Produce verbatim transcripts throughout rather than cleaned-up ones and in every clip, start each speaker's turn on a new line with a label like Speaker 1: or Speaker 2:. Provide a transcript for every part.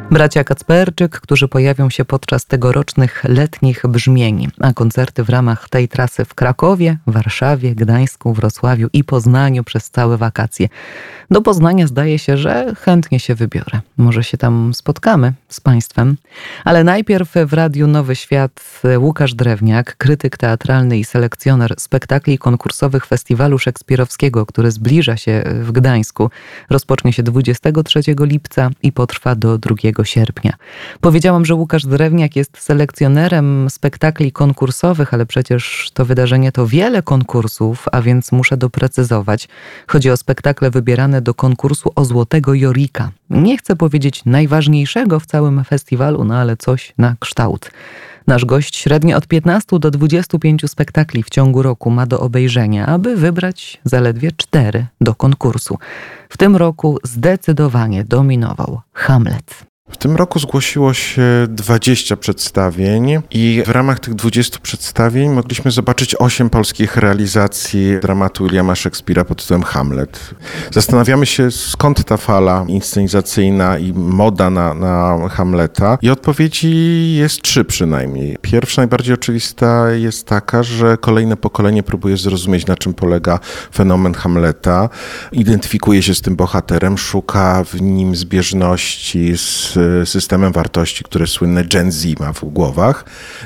Speaker 1: Bracia Kacperczyk, którzy pojawią się podczas tegorocznych letnich brzmień, a koncerty w ramach tej trasy w Krakowie, Warszawie, Gdańsku, Wrocławiu i Poznaniu przez całe wakacje. Do Poznania zdaje się, że chętnie się wybiorę. Może się tam spotkamy z Państwem. Ale najpierw w Radiu Nowy Świat Łukasz Drewniak, krytyk teatralny i selekcjoner spektakli konkursowych Festiwalu Szekspirowskiego, który zbliża się w Gdańsku. Rozpocznie się dwudziestego trzeciego lipca i potrwa do drugiego sierpnia. Powiedziałam, że Łukasz Drewniak jest selekcjonerem spektakli konkursowych, ale przecież to wydarzenie to wiele konkursów, a więc muszę doprecyzować. Chodzi o spektakle wybierane do konkursu o Złotego Jorika. Nie chcę powiedzieć najważniejszego w całym festiwalu, no ale coś na kształt. Nasz gość średnio od piętnastu do dwudziestu pięciu spektakli w ciągu roku ma do obejrzenia, aby wybrać zaledwie cztery do konkursu. W tym roku zdecydowanie dominował Hamlet.
Speaker 2: W tym roku zgłosiło się dwadzieścia przedstawień i w ramach tych dwudziestu przedstawień mogliśmy zobaczyć osiem polskich realizacji dramatu Williama Shakespeare'a pod tytułem Hamlet. Zastanawiamy się, skąd ta fala inscenizacyjna i moda na, na Hamleta, i odpowiedzi jest trzy przynajmniej. Pierwsza, najbardziej oczywista jest taka, że kolejne pokolenie próbuje zrozumieć, na czym polega fenomen Hamleta, identyfikuje się z tym bohaterem, szuka w nim zbieżności z systemem wartości, które słynne Gen Z ma w głowach.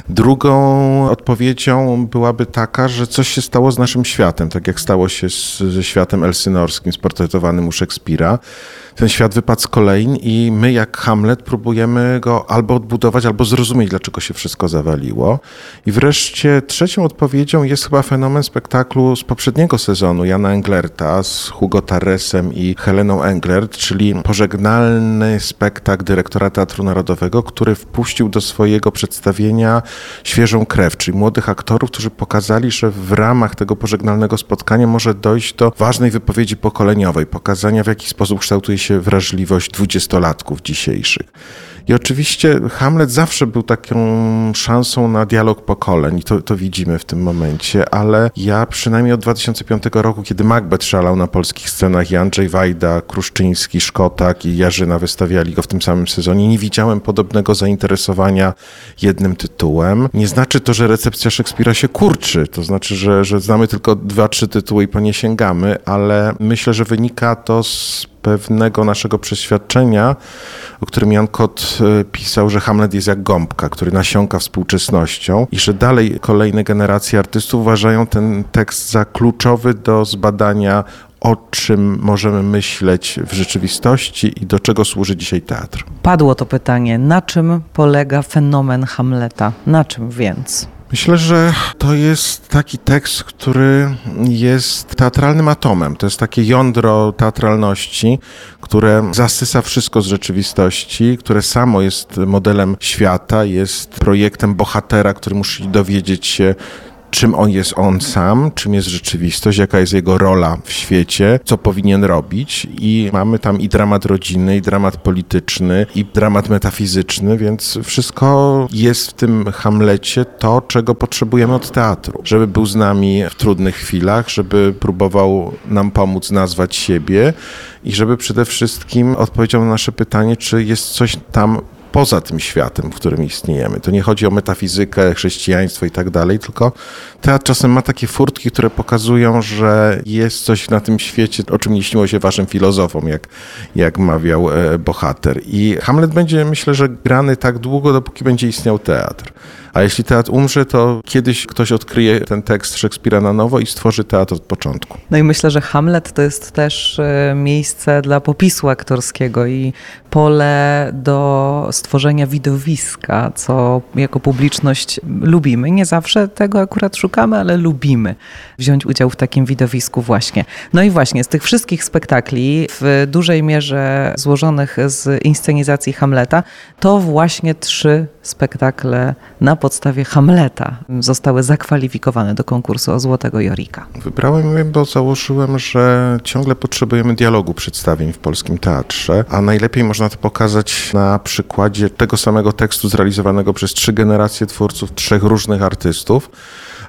Speaker 2: Drugą odpowiedzią byłaby taka, że coś się stało z naszym światem, tak jak stało się z, ze światem elsynorskim, sportretowanym u Szekspira. Ten świat wypadł z kolei i my jak Hamlet próbujemy go albo odbudować, albo zrozumieć, dlaczego się wszystko zawaliło. I wreszcie trzecią odpowiedzią jest chyba fenomen spektaklu z poprzedniego sezonu Jana Englerta z Hugo Tarresem i Heleną Englert, czyli pożegnalny spektakl dyrektora Teatru Narodowego, który wpuścił do swojego przedstawienia świeżą krew, czyli młodych aktorów, którzy pokazali, że w ramach tego pożegnalnego spotkania może dojść do ważnej wypowiedzi pokoleniowej, pokazania, w jaki sposób kształtuje się wrażliwość dwudziestolatków dzisiejszych. I oczywiście Hamlet zawsze był taką szansą na dialog pokoleń i to, to widzimy w tym momencie, ale ja przynajmniej od dwa tysiące piątego roku, kiedy Macbeth szalał na polskich scenach i Andrzej Wajda, Kruszczyński, Szkotak i Jarzyna wystawiali go w tym samym sezonie, nie widziałem podobnego zainteresowania jednym tytułem. Nie znaczy to, że recepcja Szekspira się kurczy, to znaczy, że, że znamy tylko dwa, trzy tytuły i po nie sięgamy, ale myślę, że wynika to z pewnego naszego przeświadczenia, o którym Jan Kot pisał, że Hamlet jest jak gąbka, który nasiąka współczesnością i że dalej kolejne generacje artystów uważają ten tekst za kluczowy do zbadania, o czym możemy myśleć w rzeczywistości i do czego służy dzisiaj teatr.
Speaker 1: Padło to pytanie, na czym polega fenomen Hamleta? Na czym więc?
Speaker 2: Myślę, że to jest taki tekst, który jest teatralnym atomem. To jest takie jądro teatralności, które zasysa wszystko z rzeczywistości, które samo jest modelem świata, jest projektem bohatera, który musi dowiedzieć się, czym on jest on sam, czym jest rzeczywistość, jaka jest jego rola w świecie, co powinien robić. I mamy tam i dramat rodzinny, i dramat polityczny, i dramat metafizyczny, więc wszystko jest w tym Hamlecie to, czego potrzebujemy od teatru. Żeby był z nami w trudnych chwilach, żeby próbował nam pomóc nazwać siebie i żeby przede wszystkim odpowiedział na nasze pytanie, czy jest coś tam poza tym światem, w którym istniejemy. To nie chodzi o metafizykę, chrześcijaństwo i tak dalej, tylko teatr czasem ma takie furtki, które pokazują, że jest coś na tym świecie, o czym nie śniło się waszym filozofom, jak, jak mawiał e, bohater. I Hamlet będzie, myślę, że grany tak długo, dopóki będzie istniał teatr. A jeśli teatr umrze, to kiedyś ktoś odkryje ten tekst Szekspira na nowo i stworzy teatr od początku.
Speaker 1: No i myślę, że Hamlet to jest też miejsce dla popisu aktorskiego i pole do stworzenia widowiska, co jako publiczność lubimy. Nie zawsze tego akurat szukamy, ale lubimy wziąć udział w takim widowisku właśnie. No i właśnie z tych wszystkich spektakli, w dużej mierze złożonych z inscenizacji Hamleta, to właśnie trzy spektakle na podstawie Hamleta zostały zakwalifikowane do konkursu o Złotego Jorika.
Speaker 2: Wybrałem je, bo założyłem, że ciągle potrzebujemy dialogu przedstawień w polskim teatrze, a najlepiej można to pokazać na przykładzie tego samego tekstu zrealizowanego przez trzy generacje twórców, trzech różnych artystów.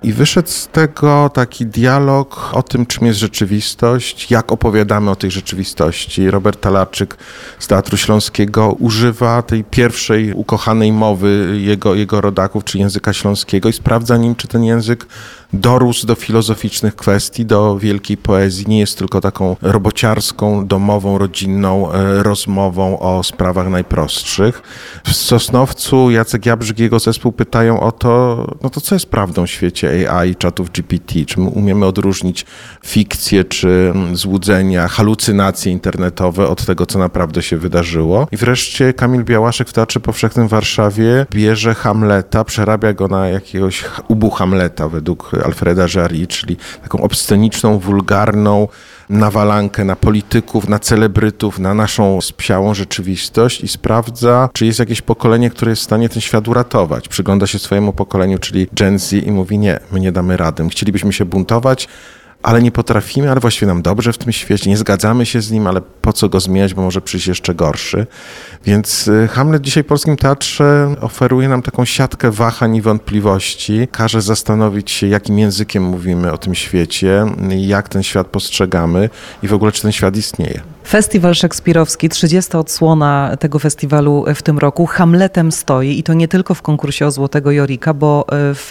Speaker 2: I wyszedł z tego taki dialog o tym, czym jest rzeczywistość, jak opowiadamy o tej rzeczywistości. Robert Talarczyk z Teatru Śląskiego używa tej pierwszej ukochanej mowy jego, jego rodaków, czy języka śląskiego i sprawdza nim, czy ten język dorósł do filozoficznych kwestii, do wielkiej poezji. Nie jest tylko taką robociarską, domową, rodzinną rozmową o sprawach najprostszych. W Sosnowcu Jacek Jabrzyk i jego zespół pytają o to, no to co jest prawdą w świecie A I, czatów G P T? Czy my umiemy odróżnić fikcję, czy złudzenia, halucynacje internetowe od tego, co naprawdę się wydarzyło? I wreszcie Kamil Białaszek w Teatrze Powszechnym w Warszawie bierze Hamleta, przerabia go na jakiegoś ubu Hamleta według Alfreda Jarry, czyli taką obsceniczną, wulgarną nawalankę na polityków, na celebrytów, na naszą spsiałą rzeczywistość i sprawdza, czy jest jakieś pokolenie, które jest w stanie ten świat uratować. Przygląda się swojemu pokoleniu, czyli Gen Z i mówi nie, my nie damy rady. Chcielibyśmy się buntować, ale nie potrafimy, ale właściwie nam dobrze w tym świecie, nie zgadzamy się z nim, ale po co go zmieniać, bo może przyjść jeszcze gorszy. Więc Hamlet dzisiaj w polskim teatrze oferuje nam taką siatkę wahań i wątpliwości, każe zastanowić się, jakim językiem mówimy o tym świecie, jak ten świat postrzegamy i w ogóle, czy ten świat istnieje.
Speaker 1: Festiwal szekspirowski, trzydziesta odsłona tego festiwalu w tym roku, Hamletem stoi i to nie tylko w konkursie o Złotego Jorika, bo w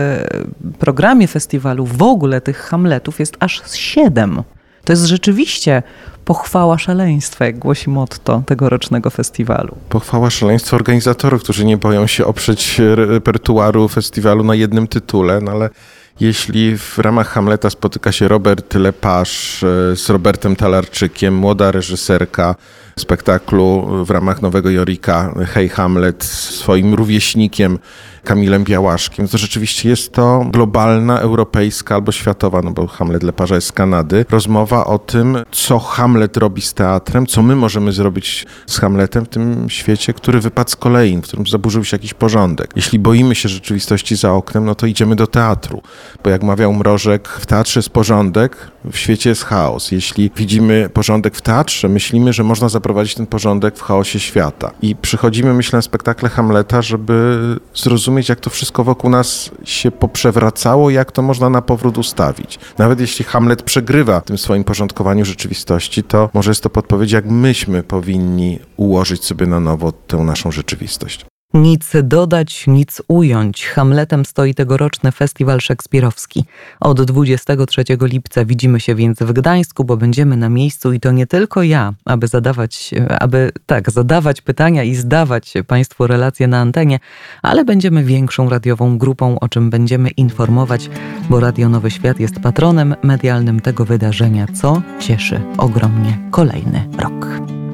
Speaker 1: programie festiwalu w ogóle tych Hamletów jest aż siedem. To jest rzeczywiście pochwała szaleństwa, jak głosi motto tegorocznego festiwalu.
Speaker 2: Pochwała szaleństwa organizatorów, którzy nie boją się oprzeć repertuaru festiwalu na jednym tytule, no ale jeśli w ramach Hamleta spotyka się Robert Lepage z Robertem Talarczykiem, młoda reżyserka spektaklu w ramach Nowego Jorika Hej Hamlet z swoim rówieśnikiem Kamilem Białaszkiem, to rzeczywiście jest to globalna, europejska albo światowa, no bo Hamlet Lepage'a jest z Kanady, rozmowa o tym, co Hamlet robi z teatrem, co my możemy zrobić z Hamletem w tym świecie, który wypadł z kolei, w którym zaburzył się jakiś porządek. Jeśli boimy się rzeczywistości za oknem, no to idziemy do teatru, bo jak mawiał Mrożek, w teatrze jest porządek, w świecie jest chaos. Jeśli widzimy porządek w teatrze, myślimy, że można zaprowadzić ten porządek w chaosie świata. I przychodzimy, myślę, na spektakle Hamleta, żeby zrozumieć, jak to wszystko wokół nas się poprzewracało, jak to można na powrót ustawić. Nawet jeśli Hamlet przegrywa w tym swoim porządkowaniu rzeczywistości, to może jest to podpowiedź, jak myśmy powinni ułożyć sobie na nowo tę naszą rzeczywistość.
Speaker 1: Nic dodać, nic ująć. Hamletem stoi tegoroczny festiwal szekspirowski. Od dwudziestego trzeciego lipca widzimy się więc w Gdańsku, bo będziemy na miejscu i to nie tylko ja, aby zadawać, aby tak, zadawać pytania i zdawać Państwu relacje na antenie, ale będziemy większą radiową grupą, o czym będziemy informować, bo Radio Nowy Świat jest patronem medialnym tego wydarzenia, co cieszy ogromnie kolejny rok.